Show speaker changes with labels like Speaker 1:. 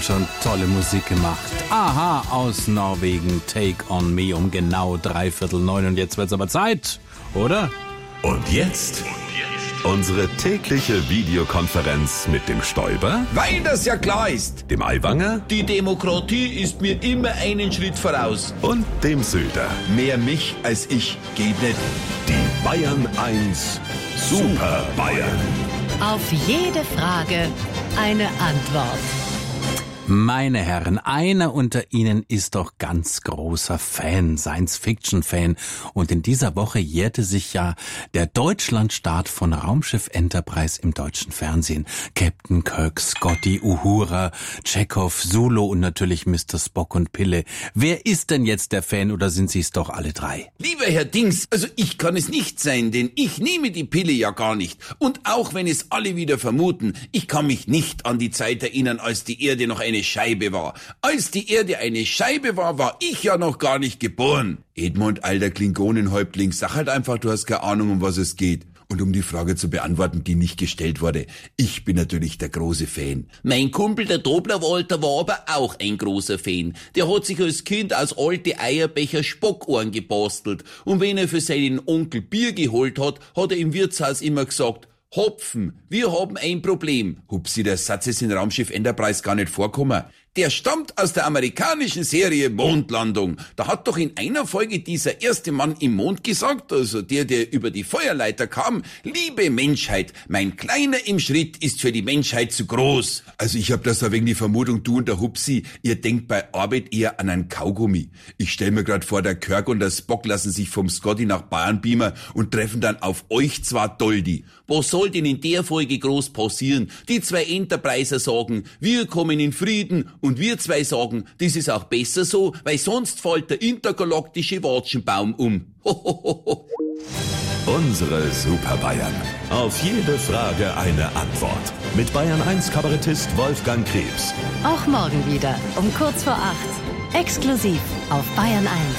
Speaker 1: Schon tolle Musik gemacht. Aha, aus Norwegen, Take on Me um genau 8:45. Und jetzt wird's aber Zeit, oder?
Speaker 2: Und jetzt unsere tägliche Videokonferenz mit dem Stoiber,
Speaker 3: Weil das ja klar ist.
Speaker 2: dem Aiwanger
Speaker 3: Die Demokratie ist mir immer einen Schritt voraus.
Speaker 2: und dem Söder.
Speaker 3: Mehr mich als ich geht nicht.
Speaker 2: Die Bayern 1 Super Bayern.
Speaker 4: Auf jede Frage eine Antwort.
Speaker 1: Meine Herren, einer unter Ihnen ist doch ganz großer Fan, Science-Fiction-Fan. Und in dieser Woche jährte sich ja der Deutschlandstart von Raumschiff Enterprise im deutschen Fernsehen. Captain Kirk, Scotty, Uhura, Chekhov, Sulu und natürlich Mr. Spock und Pille. Wer ist denn jetzt der Fan oder sind Sie es doch alle drei?
Speaker 3: Lieber Herr Dings, also ich kann es nicht sein, denn ich nehme die Pille ja gar nicht. Und auch wenn es alle wieder vermuten, ich kann mich nicht an die Zeit erinnern, als die Erde noch eine Scheibe war. Als die Erde eine Scheibe war, war ich ja noch gar nicht geboren. Edmund, alter Klingonenhäuptling, sag halt einfach, du hast keine Ahnung, um was es geht. Und um die Frage zu beantworten, die nicht gestellt wurde, ich bin natürlich der große Fan. Mein Kumpel, der Dobler-Walter, war aber auch ein großer Fan. Der hat sich als Kind aus alte Eierbecher Spockohren gebastelt. Und wenn er für seinen Onkel Bier geholt hat, hat er im Wirtshaus immer gesagt, Hopfen, wir haben ein Problem. Hupsi, der Satz ist in Raumschiff Enterprise gar nicht vorkommen. Der stammt aus der amerikanischen Serie Mondlandung. Da hat doch in einer Folge dieser erste Mann im Mond gesagt, also der über die Feuerleiter kam, liebe Menschheit, mein Kleiner im Schritt ist für die Menschheit zu groß. Also ich hab das wegen die Vermutung, du und der Hupsi, ihr denkt bei Arbeit eher an einen Kaugummi. Ich stell mir grad vor, der Kirk und der Spock lassen sich vom Scotty nach Bayern beamen und treffen dann auf euch zwar Doldi. Was soll denn in der Folge groß passieren? Die zwei Enterpriser sagen, wir kommen in Frieden und wir zwei sagen, das ist auch besser so, weil sonst fällt der intergalaktische Watschenbaum um.
Speaker 2: Unsere Super Bayern. Auf jede Frage eine Antwort. Mit Bayern 1 Kabarettist Wolfgang Krebs.
Speaker 4: Auch morgen wieder um kurz vor 8. Exklusiv auf Bayern 1.